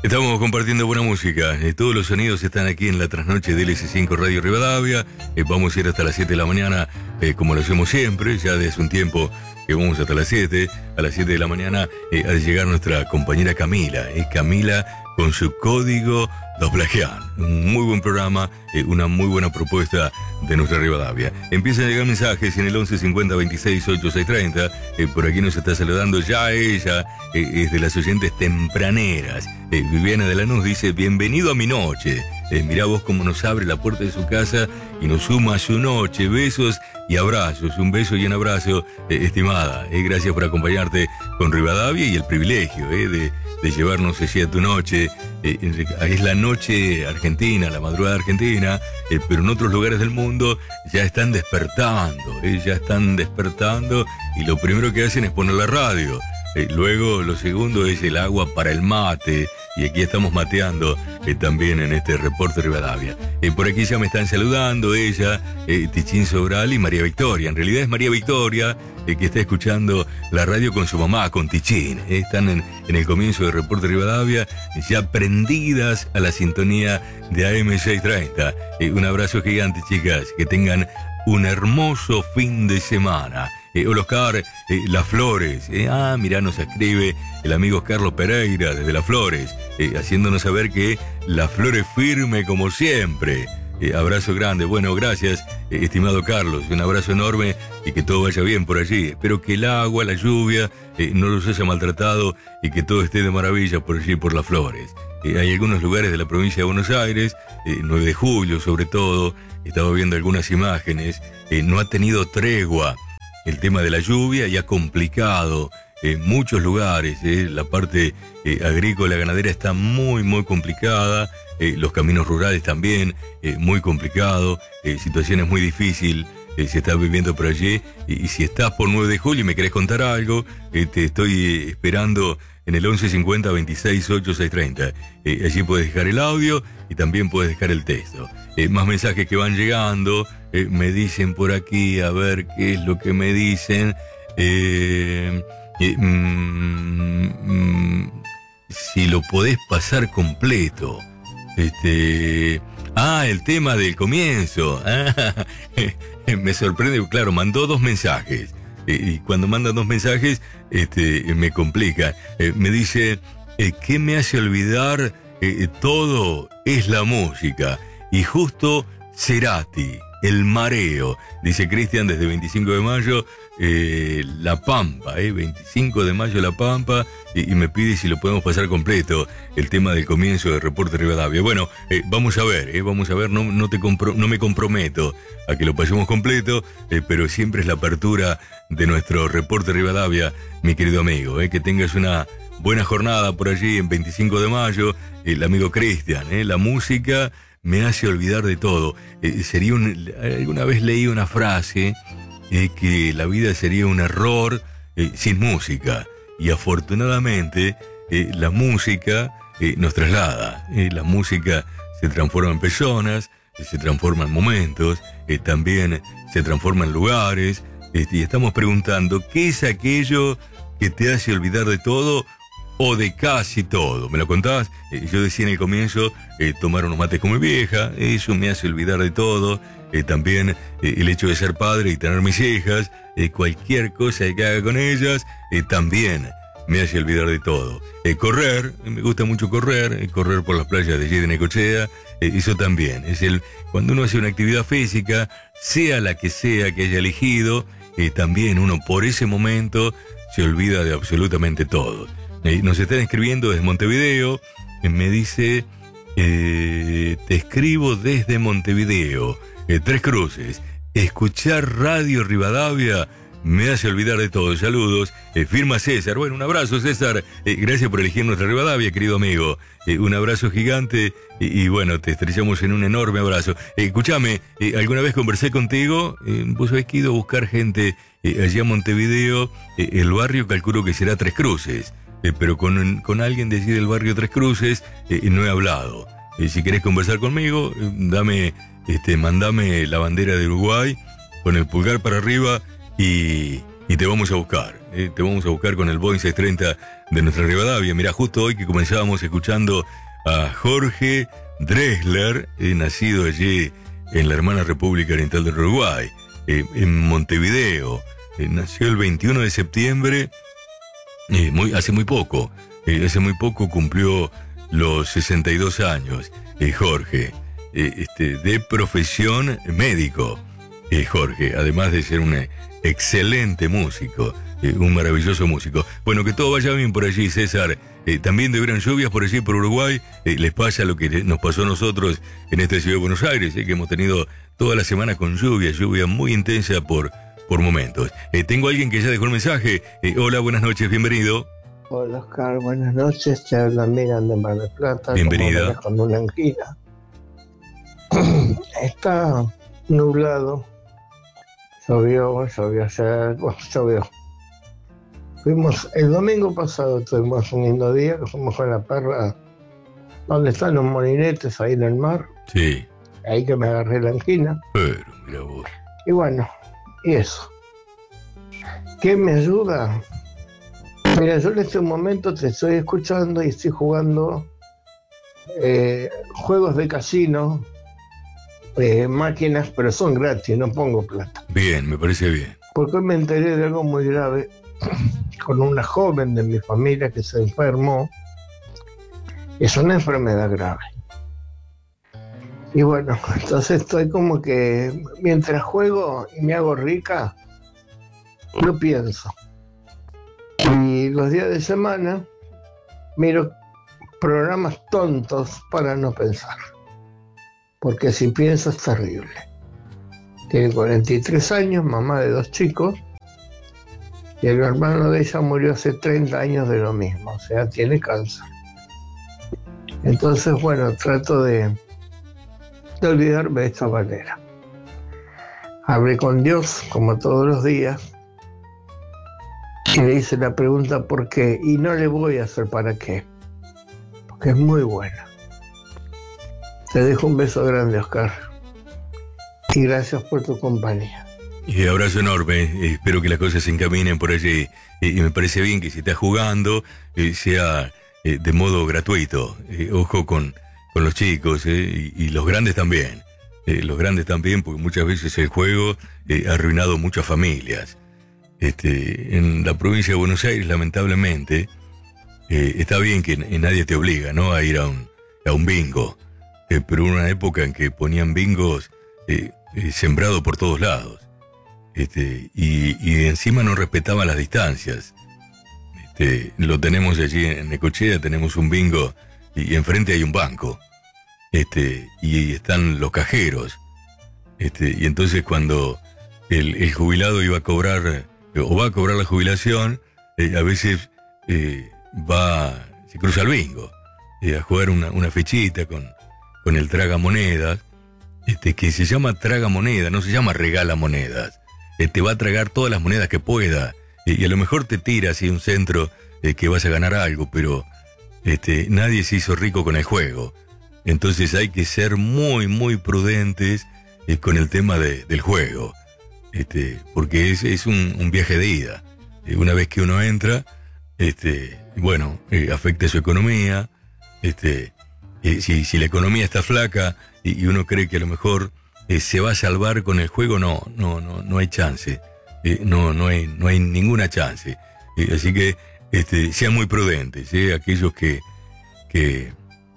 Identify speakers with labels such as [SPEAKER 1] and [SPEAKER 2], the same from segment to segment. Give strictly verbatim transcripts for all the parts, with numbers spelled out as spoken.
[SPEAKER 1] Estamos compartiendo buena música. Eh, todos los sonidos están aquí en la trasnoche de L S cinco Radio Rivadavia. Eh, vamos a ir hasta las siete de la mañana, eh, como lo hacemos siempre. Ya desde hace un tiempo que vamos hasta las siete. A las siete de la mañana eh, ha de llegar nuestra compañera Camila. Eh, Camila con su código Doblajean. Un muy buen programa, eh, una muy buena propuesta de nuestra Rivadavia. Empiezan a llegar mensajes en el once cincuenta veintiséis ochenta y seis treinta. Eh, por aquí nos está saludando ya ella, eh, es de las oyentes tempraneras. Eh, Viviana de Lanús dice: bienvenido a mi noche. Eh, mirá vos cómo nos abre la puerta de su casa y nos suma a su noche. Besos y abrazos. Un beso y un abrazo, eh, estimada. Eh, gracias por acompañarte con Rivadavia y el privilegio eh, de, de llevarnos así a tu noche. Eh, es la noche argentina, la madrugada argentina, eh, pero en otros lugares del mundo ya están despertando, eh, ya están despertando y lo primero que hacen es poner la radio. Eh, luego lo segundo es el agua para el mate. Y aquí estamos mateando eh, también en este reporte Rivadavia. Eh, por aquí ya me están saludando ella, eh, Tichín Sobral y María Victoria. En realidad es María Victoria eh, que está escuchando la radio con su mamá, con Tichín. Eh, están en, en el comienzo del reporte Rivadavia, ya prendidas a la sintonía de A M seiscientos treinta. Eh, un abrazo gigante, chicas. Que tengan un hermoso fin de semana. Eh, Oscar, eh, Las Flores. Eh, ah, mirá, nos escribe el amigo Carlos Pereira desde Las Flores, eh, haciéndonos saber que Las Flores firme como siempre. Eh, abrazo grande. Bueno, gracias, eh, estimado Carlos. Un abrazo enorme y que todo vaya bien por allí. Espero que el agua, la lluvia, eh, no los haya maltratado y que todo esté de maravilla por allí, por Las Flores. Eh, hay algunos lugares de la provincia de Buenos Aires, eh, nueve de julio sobre todo, estaba viendo algunas imágenes, eh, no ha tenido tregua el tema de la lluvia y ha complicado en eh, muchos lugares. Eh, la parte eh, agrícola, ganadera está muy, muy complicada. Eh, los caminos rurales también, eh, muy complicado. Eh, situaciones muy difíciles eh, se está viviendo por allí. Y, y si estás por nueve de julio y me querés contar algo, eh, te estoy esperando en el once cincuenta veintiséis ochenta y seis treinta. Eh, allí puedes dejar el audio y también puedes dejar el texto. Eh, más mensajes que van llegando. Eh, me dicen por aquí, a ver qué es lo que me dicen. Eh, eh, mm, mm, si lo podés pasar completo. Este, ah, el tema del comienzo. Ah, me sorprende, claro, mandó dos mensajes. Eh, y cuando mandan dos mensajes, este, me complica. Eh, me dice, eh, ¿qué me hace olvidar? Eh, todo es la música. Y justo Cerati. El mareo, dice Cristian desde veinticinco de mayo, eh, La Pampa, eh, veinticinco de mayo La Pampa, y, y me pide si lo podemos pasar completo, el tema del comienzo del reporte Rivadavia. Bueno, eh, vamos a ver, eh, vamos a ver, no, no, te compro, no me comprometo a que lo pasemos completo, eh, pero siempre es la apertura de nuestro reporte Rivadavia, mi querido amigo, eh, que tengas una buena jornada por allí en veinticinco de mayo, el amigo Cristian, eh, la música me hace olvidar de todo. Eh, sería un, alguna vez leí una frase eh, que la vida sería un error eh, sin música. Y afortunadamente eh, la música eh, nos traslada. Eh, la música se transforma en personas, eh, se transforma en momentos, eh, también se transforma en lugares. Eh, y estamos preguntando, ¿qué es aquello que te hace olvidar de todo o de casi todo? ¿Me lo contás? Eh, yo decía en el comienzo, eh, tomar unos mates con mi vieja, eso me hace olvidar de todo. Eh, también eh, el hecho de ser padre y tener mis hijas, eh, cualquier cosa que haga con ellas, eh, también me hace olvidar de todo. Eh, correr, eh, me gusta mucho correr, eh, correr por las playas de allí de Necochea, eh, eso también. Es el, cuando uno hace una actividad física, sea la que sea que haya elegido, eh, también uno por ese momento se olvida de absolutamente todo. Nos están escribiendo desde Montevideo. Me dice, eh, te escribo desde Montevideo, eh, Tres Cruces. Escuchar Radio Rivadavia me hace olvidar de todo. Saludos. Eh, firma César. Bueno, un abrazo, César. Eh, gracias por elegir nuestra Rivadavia, querido amigo. Eh, un abrazo gigante y, y bueno, te estrellamos en un enorme abrazo. Eh, escúchame, eh, alguna vez conversé contigo. Eh, vos sabés que he ido a buscar gente eh, allá en Montevideo. Eh, el barrio calculo que será Tres Cruces. Eh, pero con, con alguien de allí del barrio Tres Cruces eh, no he hablado. Eh, si querés conversar conmigo, eh, dame, este, mandame la bandera de Uruguay con el pulgar para arriba y, Y te vamos a buscar, eh, te vamos a buscar con el Boeing seiscientos treinta de nuestra Rivadavia. Mirá, justo hoy que comenzábamos escuchando a Jorge Drexler, eh, nacido allí en la hermana República Oriental del Uruguay, eh, en Montevideo. Eh, nació el veintiuno de septiembre, eh, muy, hace muy poco. Eh, hace muy poco cumplió los sesenta y dos años, eh, Jorge, eh, este, de profesión médico. Eh, Jorge, además de ser un excelente músico, eh, un maravilloso músico. Bueno, que todo vaya bien por allí, César. Eh, también deberán lluvias por allí, por Uruguay. Eh, les pasa lo que nos pasó a nosotros en esta ciudad de Buenos Aires, eh, que hemos tenido toda la semana con lluvia, lluvia muy intensa por, por momentos. Eh, tengo a alguien que ya dejó un mensaje. Eh, hola, buenas noches, bienvenido.
[SPEAKER 2] Hola, Oscar, buenas noches. Te habla Miriam de Mar del Plata.
[SPEAKER 1] Bienvenida.
[SPEAKER 2] Con una angina. Está nublado. Llovió, llovió ayer, bueno, llovió. Fuimos, el domingo pasado tuvimos un lindo día, que fuimos con la perra, donde están los molinetes, ahí en el mar.
[SPEAKER 1] Sí.
[SPEAKER 2] Ahí que me agarré la angina.
[SPEAKER 1] Pero, mira vos.
[SPEAKER 2] Y bueno, y eso. ¿Qué me ayuda? Mira, yo en este momento te estoy escuchando y estoy jugando eh, juegos de casino, eh, máquinas, pero son gratis, no pongo plata.
[SPEAKER 1] Bien, me parece bien.
[SPEAKER 2] Porque hoy me enteré de algo muy grave con una joven de mi familia que se enfermó. Es una enfermedad grave. Y bueno, entonces estoy como que mientras juego y me hago rica, no pienso. Y los días de semana miro programas tontos para no pensar. Porque si pienso es terrible. Tiene cuarenta y tres años, mamá de dos chicos, y el hermano de ella murió hace treinta años de lo mismo, o sea, tiene cáncer. Entonces, bueno, trato de, de olvidarme de esta manera. Hablé con Dios, como todos los días, y le hice la pregunta ¿por qué? Y no le voy a hacer para qué, porque es muy buena. Te dejo un beso grande, Oscar, y gracias por tu compañía.
[SPEAKER 1] Y abrazo enorme, eh, espero que las cosas se encaminen por allí. Eh, y me parece bien que si estás jugando, eh, sea eh, de modo gratuito. Eh, ojo con, con los chicos, eh, y, y los grandes también. Eh, los grandes también, porque muchas veces el juego eh, ha arruinado muchas familias. Este, en la provincia de Buenos Aires, lamentablemente, eh, está bien que n- nadie te obliga, ¿no?, a ir a un, a un bingo. Eh, pero hubo una época en que ponían bingos eh, eh, sembrados por todos lados. Este, y, y encima no respetaban las distancias. Este, lo tenemos allí en Necochea, tenemos un bingo y enfrente hay un banco. Este, y están los cajeros. Este, y entonces cuando el, el jubilado iba a cobrar, o va a cobrar la jubilación, eh, a veces eh, va, se cruza el bingo, eh, a jugar una, una fichita con, con el tragamonedas, este, que se llama tragamoneda, no se llama regala monedas. Eh, te va a tragar todas las monedas que pueda, eh, y a lo mejor te tira así un centro eh, que vas a ganar algo, pero este, nadie se hizo rico con el juego. Entonces hay que ser muy, muy prudentes eh, con el tema de, del juego, este, porque es, es un, un viaje de ida. Eh, una vez que uno entra, este, bueno, eh, afecta su economía. Este, eh, si, si la economía está flaca y, y uno cree que a lo mejor eh, se va a salvar con el juego, no, no, no, no hay chance. Eh, no, no hay, no hay ninguna chance. Eh, así que este, sean muy prudentes, eh, aquellos que, que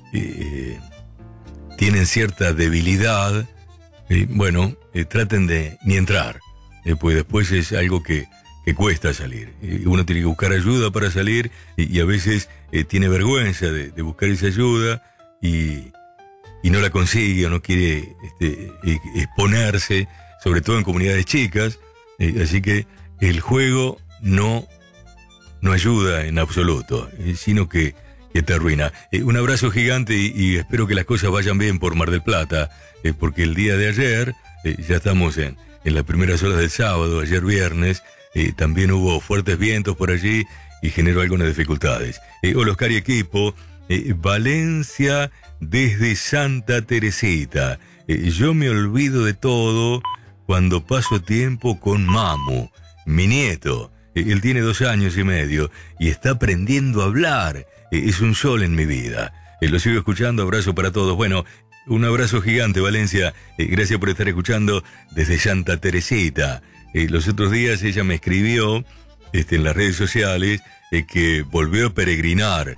[SPEAKER 1] eh, tienen cierta debilidad, eh, bueno, eh, traten de ni entrar, eh, pues después es algo que, que cuesta salir. Eh, uno tiene que buscar ayuda para salir y, y a veces eh, tiene vergüenza de, de buscar esa ayuda y, y no la consigue o no quiere este, eh, exponerse, sobre todo en comunidades chicas, eh, así que el juego no, no ayuda en absoluto, eh, sino que que te arruina. Eh, un abrazo gigante y, y espero que las cosas vayan bien por Mar del Plata, eh, porque el día de ayer, eh, ya estamos en, en las primeras horas del sábado, ayer viernes, eh, también hubo fuertes vientos por allí y generó algunas dificultades. Eh, hola Oscar y equipo, eh, Valencia desde Santa Teresita. Eh, yo me olvido de todo cuando paso tiempo con Mamu. mi nieto. Él tiene dos años y medio y está aprendiendo a hablar. Es un sol en mi vida. Lo sigo escuchando, abrazo para todos. Bueno, un abrazo gigante, Valencia. Gracias por estar escuchando desde Santa Teresita. Los otros días ella me escribió este, en las redes sociales que volvió a peregrinar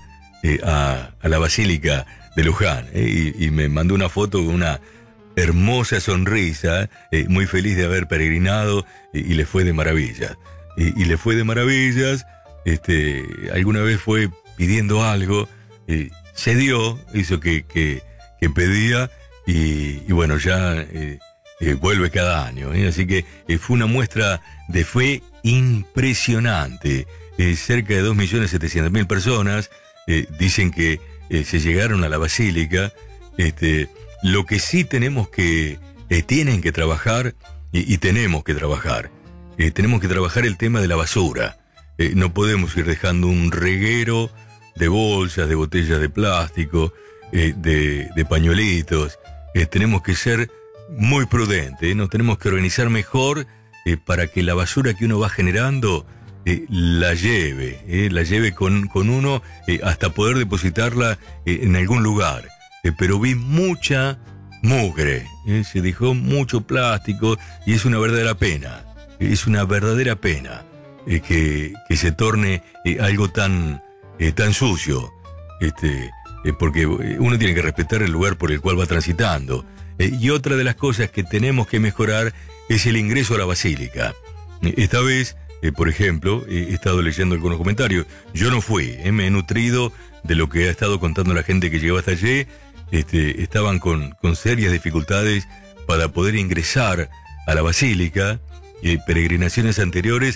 [SPEAKER 1] a, a la Basílica de Luján. Y, y me mandó una foto con una hermosa sonrisa, muy feliz de haber peregrinado y, y le fue de maravillas. Y, y le fue de maravillas, este, alguna vez fue pidiendo algo, eh, se dio, hizo que, que, que pedía y, y bueno, ya eh, eh, vuelve cada año. ¿eh? Así que eh, fue una muestra de fe impresionante. Eh, cerca de dos millones setecientas mil personas eh, dicen que eh, se llegaron a la Basílica. Este, lo que sí tenemos que, eh, tienen que trabajar y, y tenemos que trabajar. Eh, tenemos que trabajar el tema de la basura. Eh, no podemos ir dejando un reguero de bolsas, de botellas de plástico, eh, de, de pañuelitos. Eh, tenemos que ser muy prudentes, ¿eh? Nos tenemos que organizar mejor eh, para que la basura que uno va generando eh, la lleve, eh, la lleve con, con uno eh, hasta poder depositarla eh, en algún lugar. Eh, pero vi mucha mugre, eh, se dejó mucho plástico y es una verdadera pena. Es una verdadera pena eh, que, que se torne eh, algo tan, eh, tan sucio, este, eh, porque uno tiene que respetar el lugar por el cual va transitando. Eh, y otra de las cosas que tenemos que mejorar es el ingreso a la Basílica. Eh, esta vez, eh, por ejemplo, eh, he estado leyendo algunos comentarios. Yo no fui, eh, me he nutrido de lo que ha estado contando la gente que llegó hasta allí. Este, estaban con, con serias dificultades para poder ingresar a la Basílica. Eh, peregrinaciones anteriores